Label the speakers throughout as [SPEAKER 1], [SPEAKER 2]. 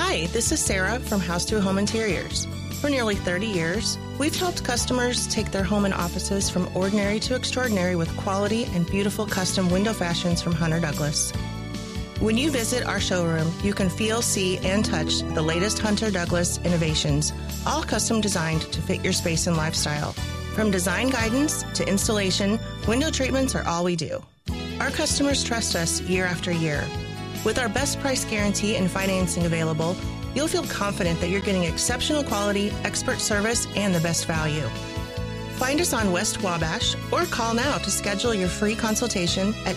[SPEAKER 1] Hi, this is Sarah from House to Home Interiors. For nearly 30 years, we've helped customers take their home and offices from ordinary to extraordinary with quality and beautiful custom window fashions from Hunter Douglas. When you visit our showroom, you can feel, see, and touch the latest Hunter Douglas innovations, all custom designed to fit your space and lifestyle. From design guidance to installation, window treatments are all we do. Our customers trust us year after year. With our best price guarantee and financing available, you'll feel confident that you're getting exceptional quality, expert service, and the best value. Find us on West Wabash or call now to schedule your free consultation at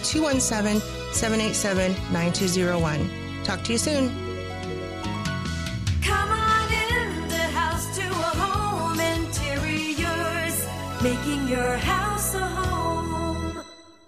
[SPEAKER 1] 217-787-9201. Talk to you soon.
[SPEAKER 2] Come on in the House to a Home Interiors, making your house a home.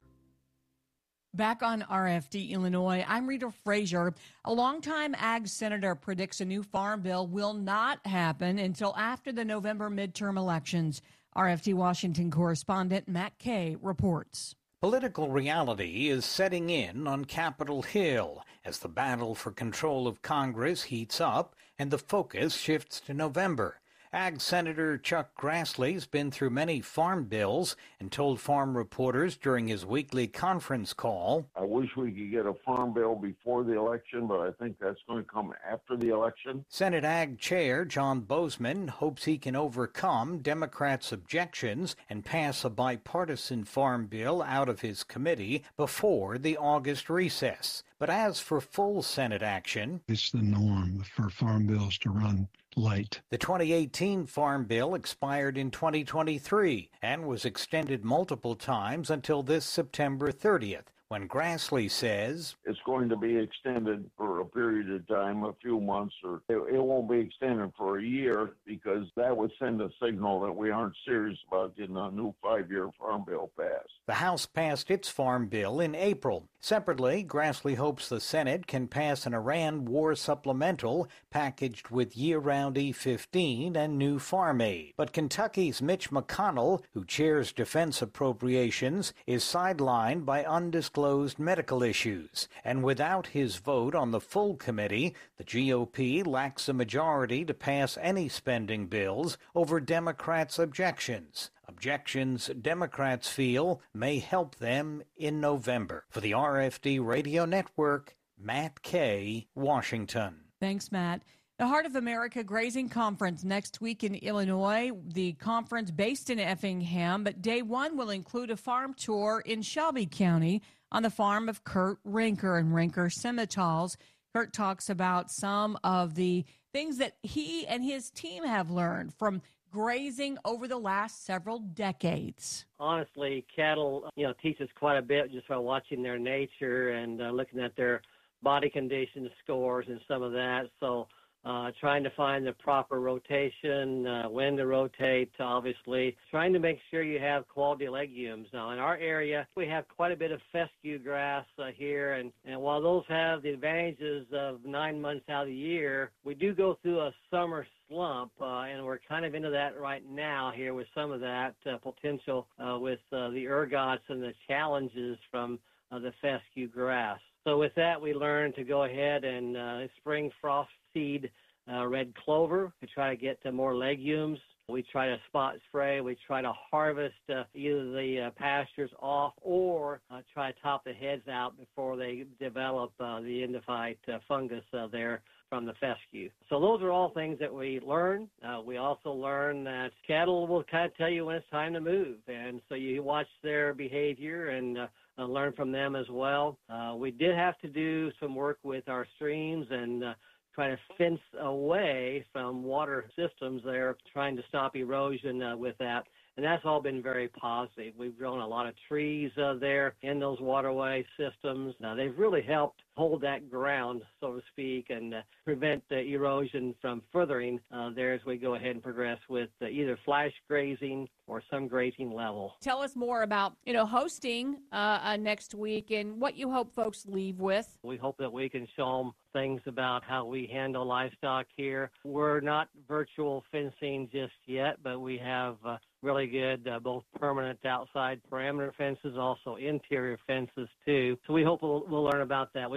[SPEAKER 3] Back on RFD Illinois, I'm Rita Frazier. A longtime ag senator predicts a new farm bill will not happen until after the November midterm elections. RFD Washington correspondent Matt Kay reports.
[SPEAKER 4] Political reality is setting in on Capitol Hill as the battle for control of Congress heats up and the focus shifts to November. Ag Senator Chuck Grassley's been through many farm bills and told farm reporters during his weekly conference call,
[SPEAKER 5] I wish we could get a farm bill before the election, but I think that's going to come after the election.
[SPEAKER 4] Senate Ag Chair John Bozeman hopes he can overcome Democrats' objections and pass a bipartisan farm bill out of his committee before the August recess. But as for full Senate action,
[SPEAKER 6] it's the norm for farm bills to run late.
[SPEAKER 4] The 2018 Farm Bill expired in 2023 and was extended multiple times until this September 30th, when Grassley says
[SPEAKER 5] it's going to be extended for a period of time, a few months, or it won't be extended for a year, because that would send a signal that we aren't serious about getting a new 5-year farm bill passed.
[SPEAKER 4] The House passed its farm bill in April. Separately, Grassley hopes the Senate can pass an Iran war supplemental packaged with year-round E-15 and new farm aid. But Kentucky's Mitch McConnell, who chairs defense appropriations, is sidelined by undisclosed medical issues. And without his vote on the full committee, the GOP lacks a majority to pass any spending bills over Democrats' objections. Objections Democrats feel may help them in November. For the RFD Radio Network, Matt Kay, Washington.
[SPEAKER 3] Thanks, Matt. The Heart of America Grazing Conference next week in Illinois. The conference based in Effingham, but day one will include a farm tour in Shelby County on the farm of Kurt Rinker and Rinker Simmentals. Kurt talks about some of the things that he and his team have learned from grazing over the last several decades.
[SPEAKER 7] Honestly, cattle, teach us quite a bit just by watching their nature and looking at their body condition scores and some of that. So trying to find the proper rotation, when to rotate, obviously. Trying to make sure you have quality legumes. Now, in our area, we have quite a bit of fescue grass here, and while those have the advantages of 9 months out of the year, we do go through a summer slump, and we're kind of into that right now here with some of that potential with the ergots and the challenges from the fescue grass. So with that, we learned to go ahead and spring frost seed red clover to try to get to more legumes. We try to spot spray. We try to harvest either the pastures off or try to top the heads out before they develop the endophyte fungus there from the fescue. So those are all things that we learn. We also learn that cattle will kind of tell you when it's time to move. And so you watch their behavior and learn from them as well. We did have to do some work with our streams and try to fence away from water systems there, trying to stop erosion with that. And that's all been very positive. We've grown a lot of trees there in those waterway systems. Now, they've really helped hold that ground, so to speak, and prevent the erosion from furthering there as we go ahead and progress with either flash grazing or some grazing level.
[SPEAKER 3] Tell us more about, hosting next week and what you hope folks leave with.
[SPEAKER 7] We hope that we can show them things about how we handle livestock here. We're not virtual fencing just yet, but we have really good both permanent outside parameter fences, also interior fences too. So we hope we'll learn about that. We've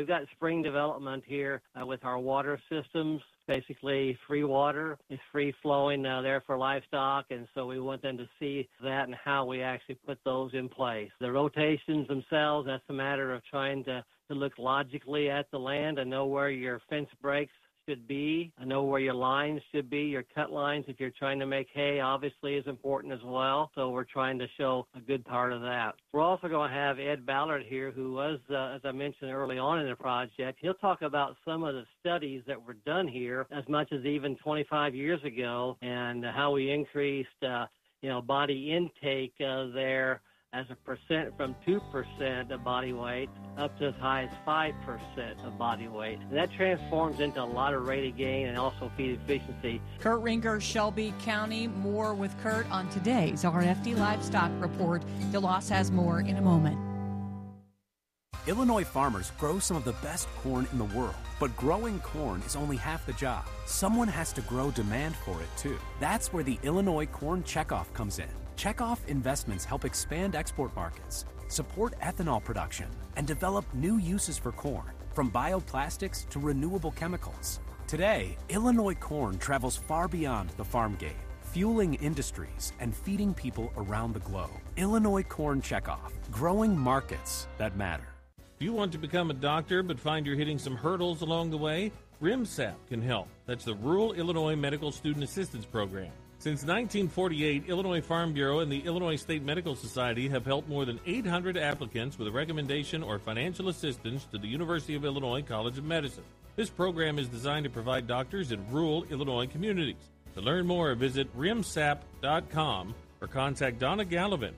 [SPEAKER 7] we've got spring development here with our water systems. Basically, free water is free flowing there for livestock, and so we want them to see that and how we actually put those in place. The rotations themselves, that's a matter of trying to look logically at the land and know where your fence breaks should be. I know where your lines should be. Your cut lines, if you're trying to make hay, obviously is important as well. So we're trying to show a good part of that. We're also going to have Ed Ballard here, who was, as I mentioned early on in the project, he'll talk about some of the studies that were done here as much as even 25 years ago and how we increased, body intake there as a percent from 2% of body weight up to as high as 5% of body weight. And that transforms into a lot of rate of gain and also feed efficiency.
[SPEAKER 3] Kurt Ringer, Shelby County. More with Kurt on today's RFD Livestock Report. DeLoss has more in a moment.
[SPEAKER 8] Illinois farmers grow some of the best corn in the world, but growing corn is only half the job. Someone has to grow demand for it, too. That's where the Illinois Corn Checkoff comes in. Checkoff investments help expand export markets, support ethanol production, and develop new uses for corn, from bioplastics to renewable chemicals. Today, Illinois corn travels far beyond the farm gate, fueling industries and feeding people around the globe. Illinois Corn Checkoff, growing markets that matter.
[SPEAKER 9] If you want to become a doctor but find you're hitting some hurdles along the way, RIMSAP can help. That's the Rural Illinois Medical Student Assistance Program. Since 1948, Illinois Farm Bureau and the Illinois State Medical Society have helped more than 800 applicants with a recommendation or financial assistance to the University of Illinois College of Medicine. This program is designed to provide doctors in rural Illinois communities. To learn more, visit rimsap.com or contact Donna Gallivan,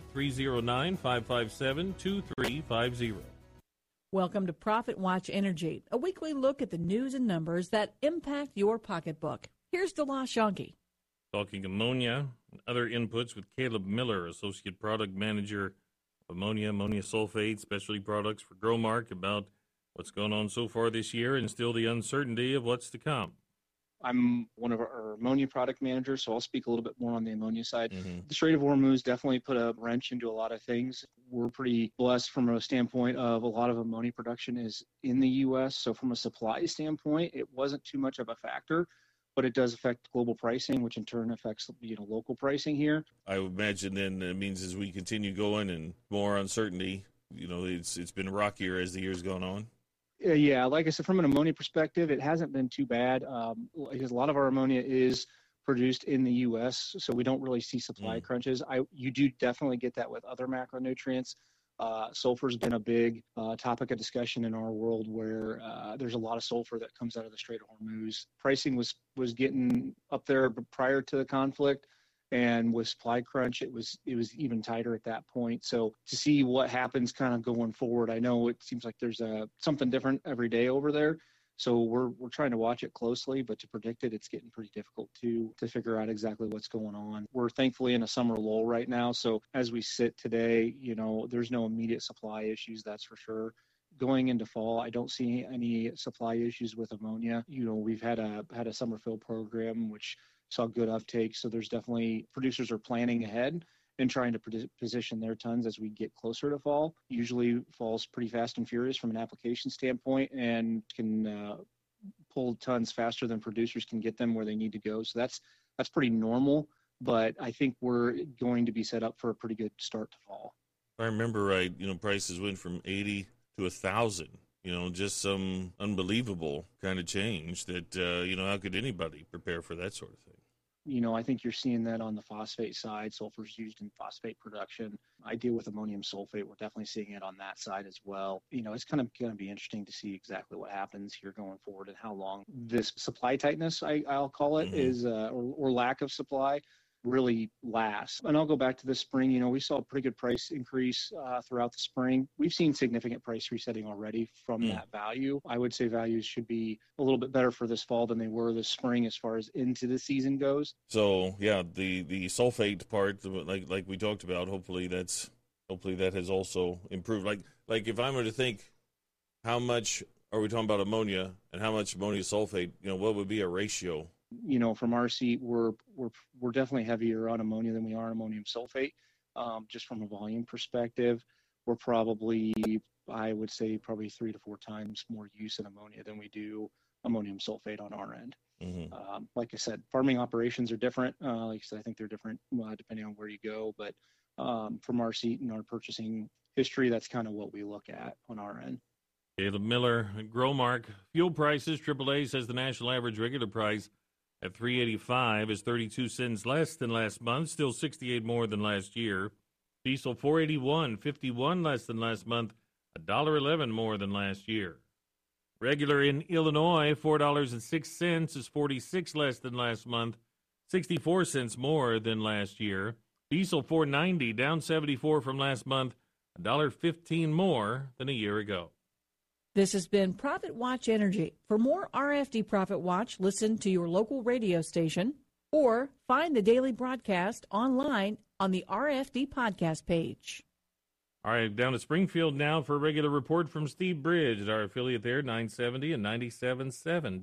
[SPEAKER 9] 309-557-2350.
[SPEAKER 10] Welcome to Profit Watch Energy, a weekly look at the news and numbers that impact your pocketbook. Here's DeLoss Shonky.
[SPEAKER 9] Talking ammonia and other inputs with Caleb Miller, Associate Product Manager of Ammonia Sulfate, Specialty Products for Growmark, about what's going on so far this year and still the uncertainty of what's to come.
[SPEAKER 11] I'm one of our ammonia product managers, so I'll speak a little bit more on the ammonia side. The Strait of Hormuz definitely put a wrench into a lot of things. We're pretty blessed from a standpoint of a lot of ammonia production is in the U.S., so from a supply standpoint, it wasn't too much of a factor. But it does affect global pricing, which in turn affects local pricing here.
[SPEAKER 9] I would imagine then it means as we continue going and more uncertainty, it's been rockier as the year's gone on.
[SPEAKER 11] Yeah, like I said, from an ammonia perspective, it hasn't been too bad because a lot of our ammonia is produced in the U.S., so we don't really see supply crunches. You do definitely get that with other macronutrients. Sulfur's been a big topic of discussion in our world where there's a lot of sulfur that comes out of the Strait of Hormuz. Pricing was getting up there prior to the conflict, and with supply crunch, it was even tighter at that point. So to see what happens kind of going forward, I know it seems like there's something different every day over there. So we're trying to watch it closely, but to predict it, it's getting pretty difficult to figure out exactly what's going on. We're thankfully in a summer lull right now. So as we sit today, there's no immediate supply issues, that's for sure. Going into fall, I don't see any supply issues with ammonia. We've had a summer fill program, which saw good uptake. So there's definitely producers are planning ahead and trying to position their tons as we get closer to fall. Usually fall's pretty fast and furious from an application standpoint and can pull tons faster than producers can get them where they need to go. So that's pretty normal, but I think we're going to be set up for a pretty good start to fall.
[SPEAKER 9] If I remember right, prices went from 80 to 1,000. Just some unbelievable kind of change that, how could anybody prepare for that sort of thing?
[SPEAKER 11] I think you're seeing that on the phosphate side. Sulfur's used in phosphate production. I deal with ammonium sulfate. We're definitely seeing it on that side as well. It's kind of going to be interesting to see exactly what happens here going forward and how long this supply tightness, I'll call it, is or lack of supply really lasts. And I'll go back to the spring. We saw a pretty good price increase throughout the spring. We've seen significant price resetting already from that value. I would say values should be a little bit better for this fall than they were this spring as far as into the season goes.
[SPEAKER 9] So yeah, the sulfate part, like we talked about, hopefully that has also improved. Like if I were to think, how much are we talking about ammonia and how much ammonia sulfate? What would be a ratio?
[SPEAKER 11] From our seat, we're definitely heavier on ammonia than we are on ammonium sulfate. Just from a volume perspective, we're probably I would say probably 3 to 4 times more use in ammonia than we do ammonium sulfate on our end. Like I said, farming operations are different. Like I said, I think they're different depending on where you go. But from our seat and our purchasing history, that's kind of what we look at on our end.
[SPEAKER 9] Caleb Miller at Growmark. Fuel prices, AAA says the national average regular price at $3.85 is 32 cents less than last month, still 68 more than last year. Diesel $4.81, 51 less than last month, $1.11 more than last year. Regular in Illinois, $4.06 is 46 less than last month, 64 cents more than last year. Diesel $4.90, down 74 from last month, $1.15 more than a year ago.
[SPEAKER 10] This has been Profit Watch Energy. For more RFD Profit Watch, listen to your local radio station or find the daily broadcast online on the RFD podcast page.
[SPEAKER 9] All right, down to Springfield now for a regular report from Steve Bridge, our affiliate there, 970 and 97.7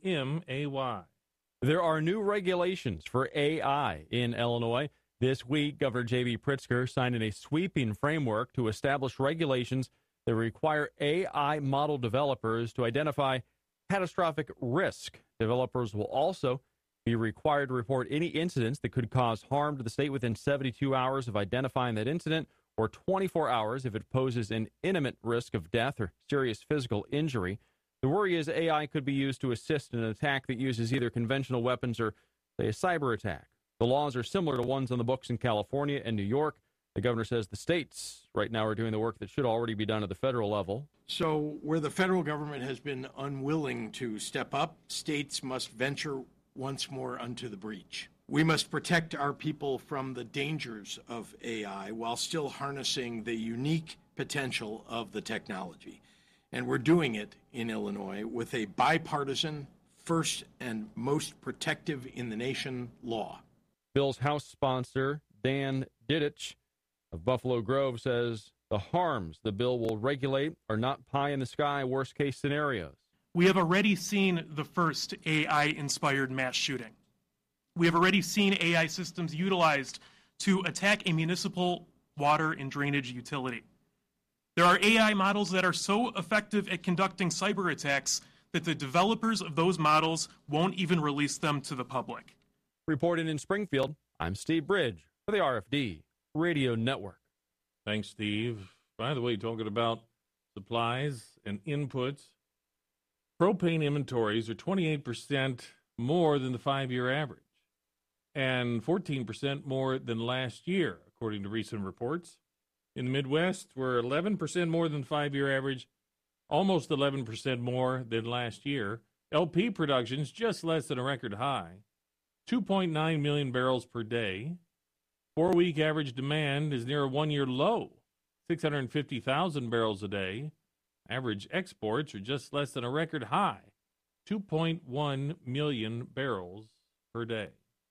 [SPEAKER 9] WMAY.
[SPEAKER 12] There are new regulations for AI in Illinois. This week, Governor J.B. Pritzker signed in a sweeping framework to establish regulations that require AI model developers to identify catastrophic risk. Developers will also be required to report any incidents that could cause harm to the state within 72 hours of identifying that incident, or 24 hours if it poses an imminent risk of death or serious physical injury. The worry is AI could be used to assist in an attack that uses either conventional weapons or, say, a cyber attack. The laws are similar to ones on the books in California and New York. The governor says the states right now are doing the work that should already be done at the federal level.
[SPEAKER 13] So where the federal government has been unwilling to step up, states must venture once more unto the breach. We must protect our people from the dangers of AI while still harnessing the unique potential of the technology. And we're doing it in Illinois with a bipartisan, first and most protective in the nation law.
[SPEAKER 12] Bill's House sponsor, Dan Didich of Buffalo Grove, says the harms the bill will regulate are not pie-in-the-sky worst-case scenarios.
[SPEAKER 14] We have already seen the first AI-inspired mass shooting. We have already seen AI systems utilized to attack a municipal water and drainage utility. There are AI models that are so effective at conducting cyber attacks that the developers of those models won't even release them to the public.
[SPEAKER 12] Reporting in Springfield, I'm Steve Bridge for the RFD Radio Network.
[SPEAKER 9] Thanks, Steve. By the way, talking about supplies and inputs, propane inventories are 28% more than the 5-year average and 14% more than last year, according to recent reports. In the Midwest, we're 11% more than the 5-year average, almost 11% more than last year. LP production's just less than a record high, 2.9 million barrels per day. 4-week average demand is near a 1-year low, 650,000 barrels a day. Average exports are just less than a record high, 2.1 million barrels per day.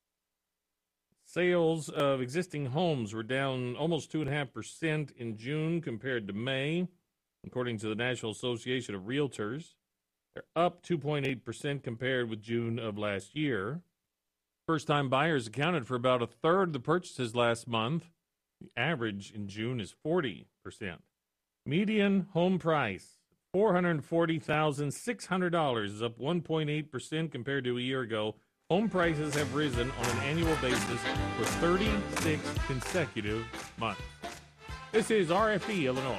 [SPEAKER 9] Sales of existing homes were down almost 2.5% in June compared to May, according to the National Association of Realtors. They're up 2.8% compared with June of last year. First-time buyers accounted for about a third of the purchases last month. The average in June is 40%. Median home price, $440,600, is up 1.8% compared to a year ago. Home prices have risen on an annual basis for 36 consecutive months. This is RFD Illinois.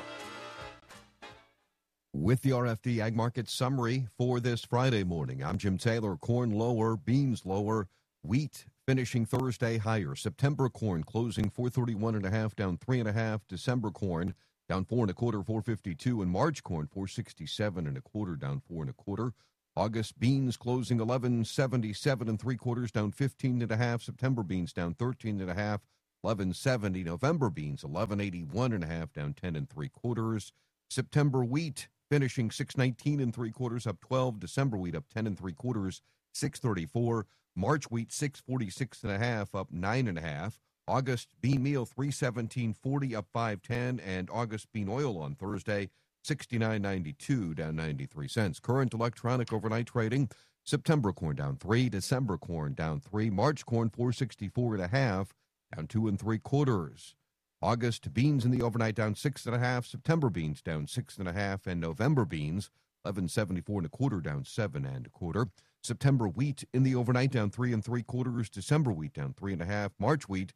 [SPEAKER 15] With the RFD Ag Market Summary for this Friday morning, I'm Jim Taylor. Corn lower, beans lower, wheat finishing Thursday higher. September corn closing 431.5, down 3.5. December corn down 4.25, 452, and March corn 467.25, down 4.25. August beans closing 1177 3/4, down 15.5. September beans down 13.5, 1170. November beans 1181.5, down 10 3/4. September wheat finishing 619 3/4, up 12. December wheat up 10 3/4, 634. March wheat 646.5, up 9.5. August bean meal 317.40, up 5.10, and August bean oil on Thursday 69.92, down 93 cents. Current electronic overnight trading: September corn down 3, December corn down 3, March corn 464.5, down 2 3/4. August beans in the overnight down 6.5, September beans down 6.5, and November beans 11.74 down 7.25. September wheat in the overnight down 3.75, December wheat down 3.5, March wheat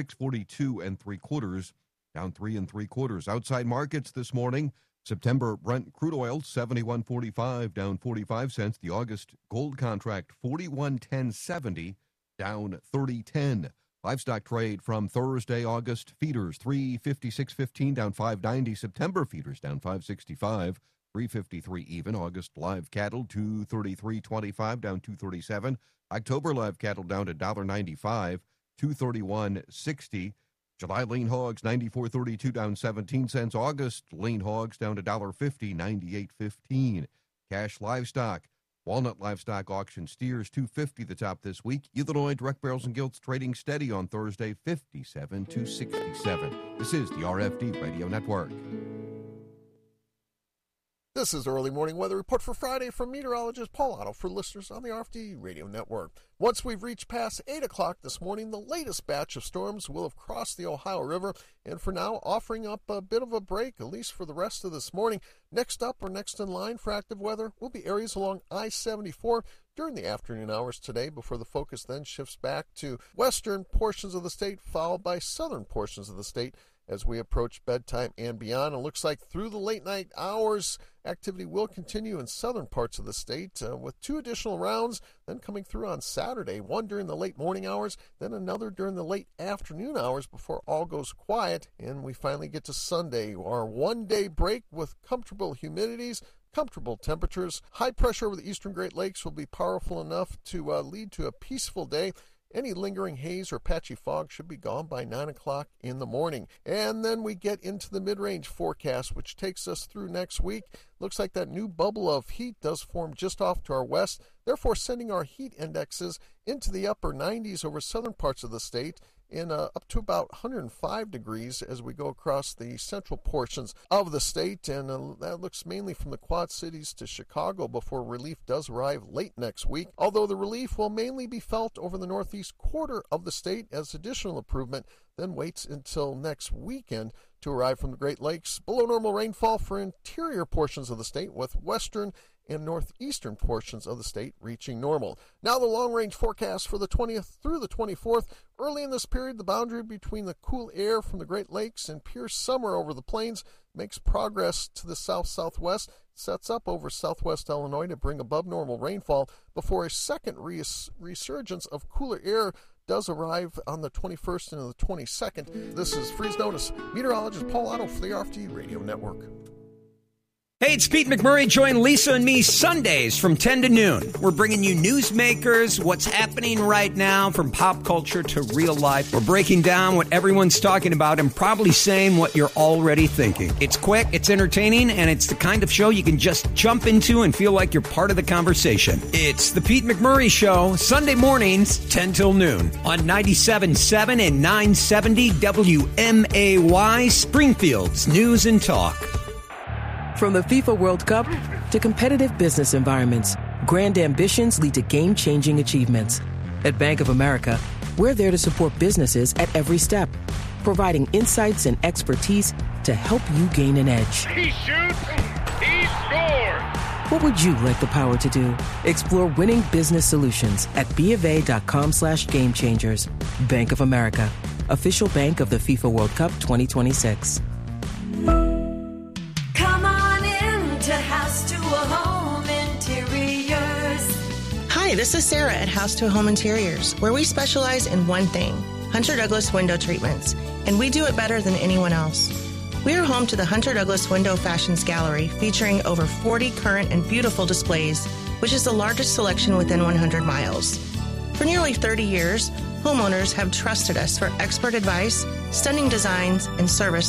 [SPEAKER 15] 6.42 down 3.75. Outside markets this morning. September Brent crude oil 71.45 down 45 cents. The August gold contract 41.1070 down 30.10. Livestock trade from Thursday, August feeders 356.15 down 5.90. September feeders down 5.65, 3.53 even. August live cattle 233.25 down 2.37. October live cattle down to $1.95, 231.60. July lean hogs 94.32 down 17 cents. August lean hogs down to $1.50, 98.15. Cash livestock. Walnut livestock auction steers $2.50 the top this week. Illinois direct barrels and gilts trading steady on Thursday, 57 to 67. This is the RFD Radio Network.
[SPEAKER 16] This is the early morning weather report for Friday from meteorologist Paul Otto for listeners on the RFD Radio Network. Once we've reached past 8 o'clock this morning, the latest batch of storms will have crossed the Ohio River and for now offering up a bit of a break, at least for the rest of this morning. Next up or next in line for active weather will be areas along I-74 during the afternoon hours today before the focus then shifts back to western portions of the state followed by southern portions of the state as we approach bedtime and beyond. It looks like through the late night hours, activity will continue in southern parts of the state with 2 additional rounds then coming through on Saturday, one during the late morning hours, then another during the late afternoon hours before all goes quiet. And we finally get to Sunday, our one-day break with comfortable humidities, comfortable temperatures. High pressure over the eastern Great Lakes will be powerful enough to lead to a peaceful day. Any lingering haze or patchy fog should be gone by 9 o'clock in the morning. And then we get into the mid-range forecast, which takes us through next week. Looks like that new bubble of heat does form just off to our west, therefore sending our heat indexes into the upper 90s over southern parts of the state in up to about 105 degrees as we go across the central portions of the state. And that looks mainly from the Quad Cities to Chicago before relief does arrive late next week, although the relief will mainly be felt over the northeast quarter of the state as additional improvement then waits until next weekend to arrive from the Great Lakes. Below normal rainfall for interior portions of the state with western and northeastern portions of the state reaching normal. Now the long-range forecast for the 20th through the 24th. Early in this period, the boundary between the cool air from the Great Lakes and pure summer over the plains makes progress to the south-southwest, sets up over southwest Illinois to bring above normal rainfall before a second resurgence of cooler air does arrive on the 21st and the 22nd. This is Freeze Notice. Meteorologist Paul Otto for the RFD Radio Network.
[SPEAKER 17] Hey, it's Pete McMurray. Join Lisa and me Sundays from 10 to noon. We're bringing you newsmakers, what's happening right now from pop culture to real life. We're breaking down what everyone's talking about and probably saying what you're already thinking. It's quick, it's entertaining, and it's the kind of show you can just jump into and feel like you're part of the conversation. It's the Pete McMurray Show, Sunday mornings, 10 till noon on 97.7 and 970 WMAY, Springfield's News and Talk.
[SPEAKER 18] From the FIFA World Cup to competitive business environments, grand ambitions lead to game-changing achievements. At Bank of America, we're there to support businesses at every step, providing insights and expertise to help you gain an edge.
[SPEAKER 19] He shoots, he scores!
[SPEAKER 18] What would you like the power to do? Explore winning business solutions at BofA.com/gamechangers. Bank of America, official bank of the FIFA World Cup 2026.
[SPEAKER 2] House to a Home Interiors.
[SPEAKER 1] Hi, this is Sarah at House to a Home Interiors, where we specialize in one thing, Hunter Douglas window treatments, and we do it better than anyone else. We are home to the Hunter Douglas Window Fashions Gallery, featuring over 40 current and beautiful displays, which is the largest selection within 100 miles. For nearly 30 years, homeowners have trusted us for expert advice, stunning designs, and service